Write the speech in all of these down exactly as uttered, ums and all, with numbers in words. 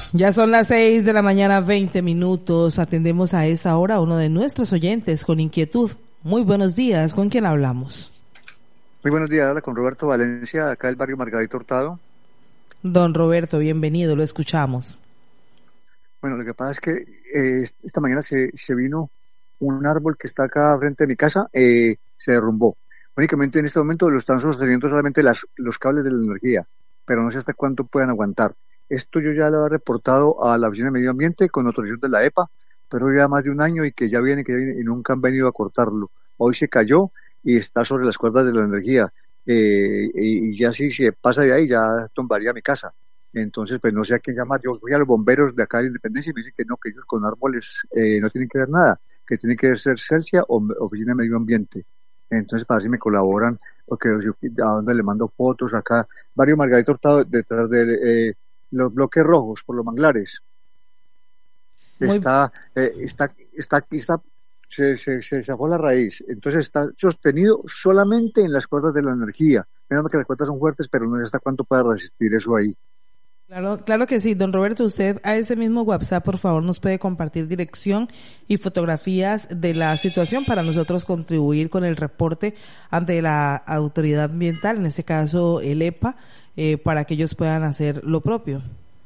Ya son las seis de la mañana, veinte minutos. Atendemos a esa hora a uno de nuestros oyentes con inquietud. Muy buenos días. ¿Con quién hablamos? Muy buenos días. Habla con Roberto Valencia, acá del barrio Margarita Hurtado. Don Roberto, bienvenido. Lo escuchamos. Bueno, lo que pasa es que eh, esta mañana se, se vino un árbol que está acá frente de mi casa, eh, se derrumbó. Únicamente en este momento lo están sosteniendo solamente las, los cables de la energía, pero no sé hasta cuánto puedan aguantar. Esto yo ya lo he reportado a la Oficina de Medio Ambiente con autorización de la E P A, pero ya más de un año y que ya viene, que ya viene y nunca han venido a cortarlo. Hoy se cayó y está sobre las cuerdas de la energía, eh, y, y ya si se pasa de ahí ya tumbaría mi casa. Entonces, pues no sé a quién llamar. Yo fui a los bomberos de acá de Independencia y me dicen que no, que ellos con árboles eh, no tienen que ver nada, que tiene que ser Celsia o Oficina de Medio Ambiente. Entonces, para ver si me colaboran, porque yo a donde le mando fotos acá, barrio Margarita Hurtado, detrás de eh, los bloques rojos, por los manglares. Muy... Está, eh, está, está, está, está, se, se, se zafó la raíz. Entonces está sostenido solamente en las cuerdas de la energía. Menos que las cuerdas son fuertes, pero no sé hasta cuánto puede resistir eso ahí. Claro, claro que sí. Don Roberto, usted a ese mismo WhatsApp, por favor, nos puede compartir dirección y fotografías de la situación para nosotros contribuir con el reporte ante la autoridad ambiental, en este caso el E P A, eh, para que ellos puedan hacer lo propio.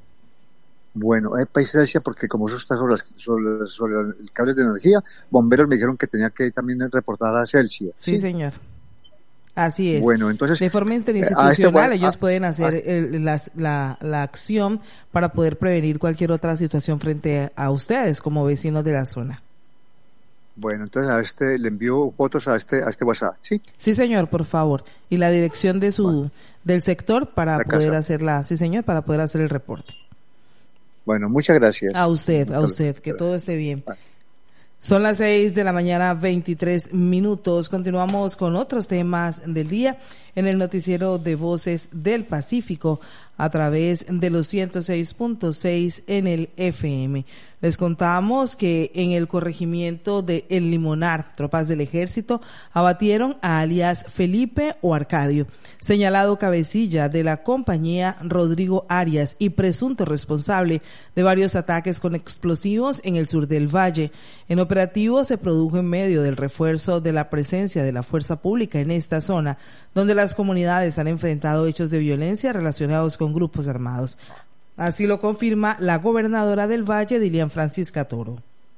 Bueno, E P A y Celsia, porque como eso está sobre, las, sobre, sobre el cable de energía, bomberos me dijeron que tenía que también reportar a Celsia. Sí, sí, señor. Así es. Bueno, entonces, de forma interinstitucional este, ellos a, pueden hacer a, el, la, la, la acción para poder prevenir cualquier otra situación frente a ustedes como vecinos de la zona. Bueno, entonces a este le envío fotos a este a este WhatsApp, ¿sí? Sí, señor, por favor. Y la dirección de su bueno, del sector para poder casa. hacerla, sí, señor, para poder hacer el reporte. Bueno, muchas gracias. A usted, a usted, que todo esté bien. Bueno. Son las seis de la mañana, veintitrés minutos. Continuamos con otros temas del día en el noticiero de Voces del Pacífico a través de los ciento seis punto seis en el F M. Les contamos que en el corregimiento de El Limonar, tropas del ejército abatieron a alias Felipe o Arcadio, señalado cabecilla de la compañía Rodrigo Arias y presunto responsable de varios ataques con explosivos en el sur del valle. En operativo se produjo en medio del refuerzo de la presencia de la fuerza pública en esta zona, donde las comunidades han enfrentado hechos de violencia relacionados con grupos armados. Así lo confirma la gobernadora del Valle, Dilian Francisca Toro.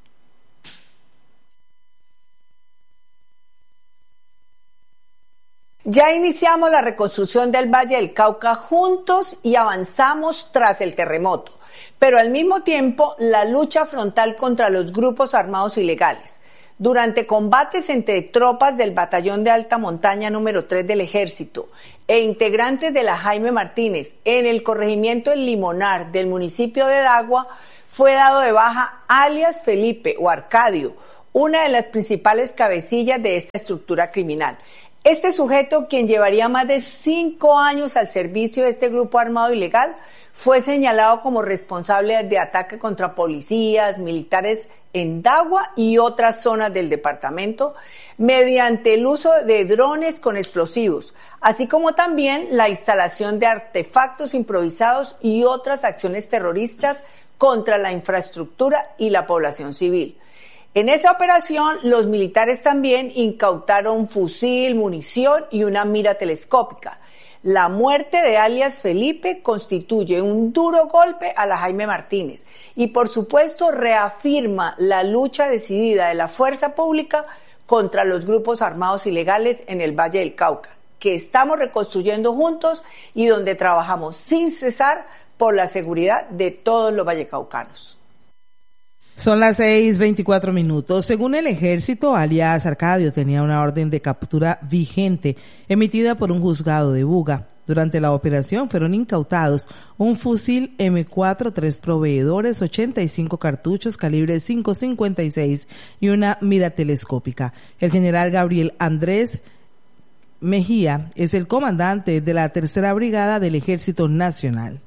Ya iniciamos la reconstrucción del Valle del Cauca juntos y avanzamos tras el terremoto, pero al mismo tiempo la lucha frontal contra los grupos armados ilegales. Durante combates entre tropas del Batallón de Alta Montaña número tres del Ejército e integrantes de la Jaime Martínez en el corregimiento El Limonar del municipio de Dagua, fue dado de baja alias Felipe o Arcadio, una de las principales cabecillas de esta estructura criminal. Este sujeto, quien llevaría más de cinco años al servicio de este grupo armado ilegal, fue señalado como responsable de ataque contra policías, militares en Dagua y otras zonas del departamento, mediante el uso de drones con explosivos, así como también la instalación de artefactos improvisados y otras acciones terroristas contra la infraestructura y la población civil. En esa operación, los militares también incautaron fusil, munición y una mira telescópica. La muerte de alias Felipe constituye un duro golpe a la Jaime Martínez y, por supuesto, reafirma la lucha decidida de la fuerza pública contra los grupos armados ilegales en el Valle del Cauca, que estamos reconstruyendo juntos y donde trabajamos sin cesar por la seguridad de todos los vallecaucanos. Son las seis veinticuatro minutos. Según el ejército, alias Arcadio tenía una orden de captura vigente emitida por un juzgado de Buga. Durante la operación fueron incautados un fusil eme cuatro, tres proveedores, ochenta y cinco cartuchos calibre cinco cincuenta y seis y una mira telescópica. El general Gabriel Andrés Mejía es el comandante de la tercera brigada del Ejército Nacional.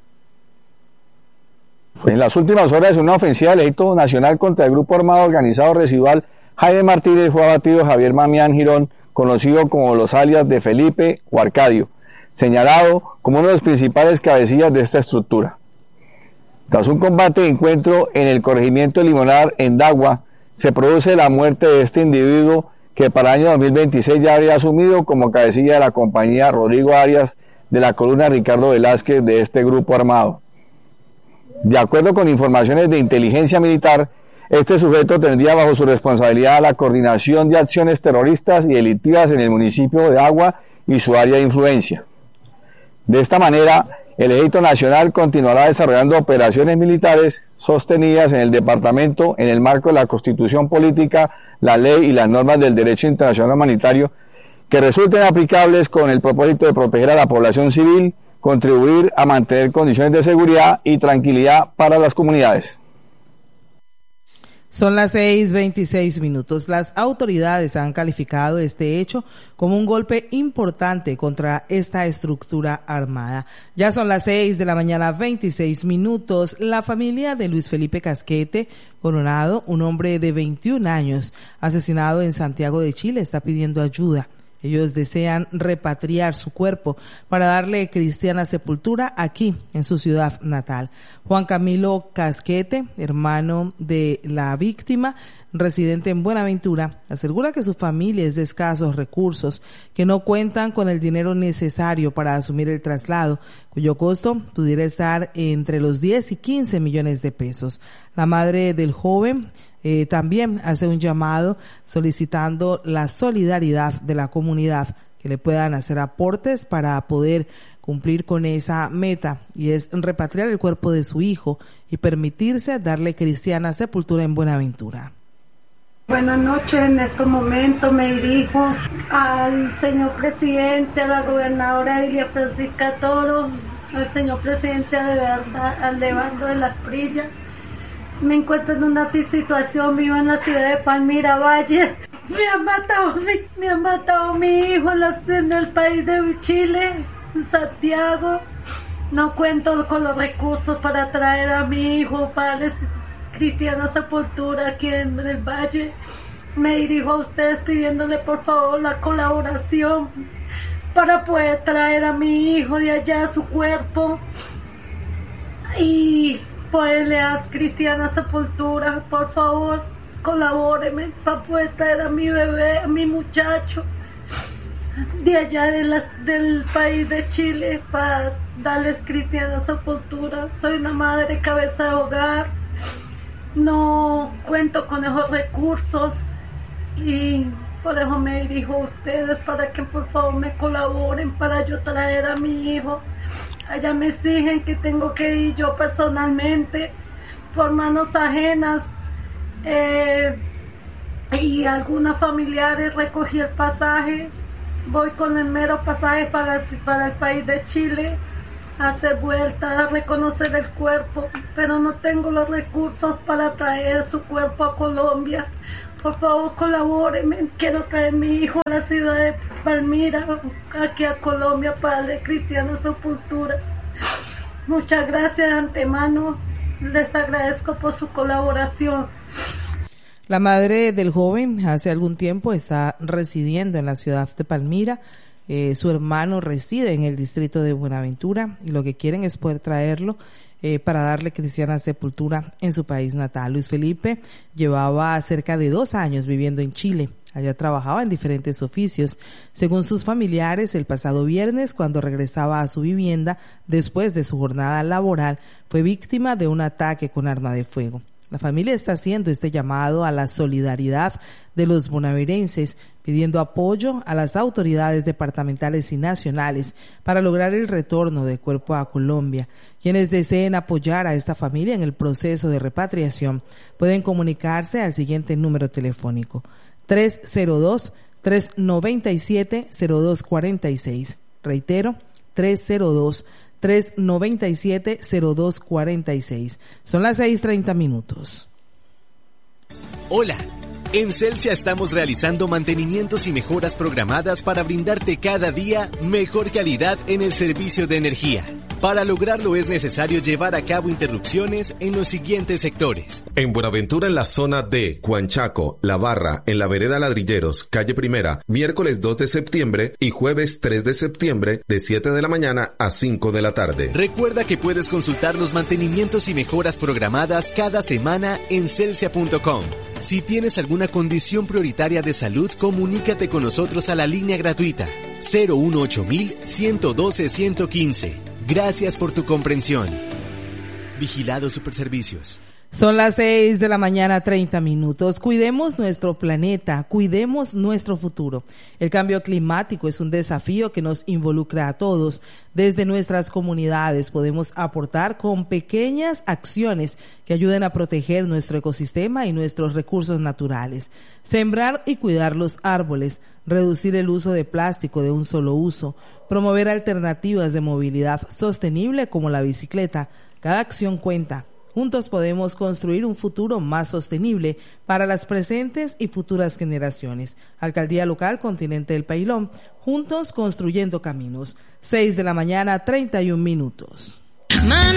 En las últimas horas, una ofensiva del Ejército Nacional contra el grupo armado organizado residual Jaime Martínez fue abatido Javier Mamián Girón, conocido como los alias de Felipe o Arcadio, señalado como uno de los principales cabecillas de esta estructura. Tras un combate de encuentro en el corregimiento de Limonar, en Dagua, se produce la muerte de este individuo que para el año dos mil veintiséis ya había asumido como cabecilla de la compañía Rodrigo Arias de la columna Ricardo Velázquez de este grupo armado. De acuerdo con informaciones de inteligencia militar, este sujeto tendría bajo su responsabilidad la coordinación de acciones terroristas y delictivas en el municipio de Agua y su área de influencia. De esta manera, el Ejército Nacional continuará desarrollando operaciones militares sostenidas en el departamento en el marco de la Constitución Política, la ley y las normas del derecho internacional humanitario que resulten aplicables con el propósito de proteger a la población civil, contribuir a mantener condiciones de seguridad y tranquilidad para las comunidades. Son las seis veintiséis minutos. Las autoridades han calificado este hecho como un golpe importante contra esta estructura armada. Ya son las seis de la mañana, veintiséis minutos. La familia de Luis Felipe Casquete Coronado, un hombre de veintiún años, asesinado en Santiago de Chile, está pidiendo ayuda. Ellos desean repatriar su cuerpo para darle cristiana sepultura aquí, en su ciudad natal. Juan Camilo Casquete, hermano de la víctima, residente en Buenaventura, asegura que su familia es de escasos recursos, que no cuentan con el dinero necesario para asumir el traslado, cuyo costo pudiera estar entre los diez y quince millones de pesos. La madre del joven Eh, también hace un llamado solicitando la solidaridad de la comunidad, que le puedan hacer aportes para poder cumplir con esa meta, y es repatriar el cuerpo de su hijo y permitirse darle cristiana sepultura en Buenaventura. Buenas noches, en estos momentos me dirijo al señor presidente, a la gobernadora Ilia Francisca Toro, al señor presidente de verdad, al Levando de las Prillas. Me encuentro en una situación, vivo en la ciudad de Palmira Valle. Me han matado, me, me han matado a mi hijo en, la, en el país de Chile, en Santiago. No cuento con los recursos para traer a mi hijo para darle cristiana sepultura aquí en el Valle. Me dirijo a ustedes pidiéndole por favor la colaboración para poder traer a mi hijo de allá su cuerpo y poderle dar cristiana sepultura. Por favor, colabóreme para poder traer a mi bebé, a mi muchacho de allá de las, del país de Chile para darles cristiana sepultura. Soy una madre cabeza de hogar, no cuento con esos recursos y por eso me dirijo a ustedes para que por favor me colaboren para yo traer a mi hijo. Allá me exigen que tengo que ir yo personalmente por manos ajenas eh, y algunos familiares recogí el pasaje. Voy con el mero pasaje para, para el país de Chile a hacer vuelta, a reconocer el cuerpo, pero no tengo los recursos para traer su cuerpo a Colombia. Por favor, colabórenme. Quiero traer a mi hijo a la ciudad de Palmira, aquí a Colombia, para darle cristiana sepultura. Muchas gracias de antemano. Les agradezco por su colaboración. La madre del joven hace algún tiempo está residiendo en la ciudad de Palmira. Eh, su hermano reside en el distrito de Buenaventura y lo que quieren es poder traerlo Eh, para darle cristiana sepultura en su país natal. Luis Felipe llevaba cerca de dos años viviendo en Chile. Allá trabajaba en diferentes oficios. Según sus familiares, el pasado viernes, cuando regresaba a su vivienda después de su jornada laboral, fue víctima de un ataque con arma de fuego. La familia está haciendo este llamado a la solidaridad de los bonaerenses, pidiendo apoyo a las autoridades departamentales y nacionales para lograr el retorno del cuerpo a Colombia. Quienes deseen apoyar a esta familia en el proceso de repatriación pueden comunicarse al siguiente número telefónico: tres cero dos, tres nueve siete, cero dos cuatro seis. Reitero, tres cero dos, tres nueve siete, cero dos cuatro seis. Son las seis treinta minutos. Hola, en Celsia estamos realizando mantenimientos y mejoras programadas para brindarte cada día mejor calidad en el servicio de energía. Para lograrlo es necesario llevar a cabo interrupciones en los siguientes sectores. En Buenaventura, en la zona de Cuanchaco, La Barra, en la vereda Ladrilleros, calle Primera, miércoles dos de septiembre y jueves tres de septiembre de siete de la mañana a cinco de la tarde. Recuerda que puedes consultar los mantenimientos y mejoras programadas cada semana en celsia punto com. Si tienes alguna condición prioritaria de salud, comunícate con nosotros a la línea gratuita cero uno ocho mil ciento doce ciento quince. Gracias por tu comprensión. Vigilado Superservicios. Son las seis de la mañana, treinta minutos. Cuidemos nuestro planeta, cuidemos nuestro futuro. El cambio climático es un desafío que nos involucra a todos. Desde nuestras comunidades podemos aportar con pequeñas acciones que ayuden a proteger nuestro ecosistema y nuestros recursos naturales. Sembrar y cuidar los árboles, reducir el uso de plástico de un solo uso, promover alternativas de movilidad sostenible como la bicicleta. Cada acción cuenta. Juntos podemos construir un futuro más sostenible para las presentes y futuras generaciones. Alcaldía Local Continente del Pailón, juntos construyendo caminos. Seis de la mañana, treinta y un minutos. Mano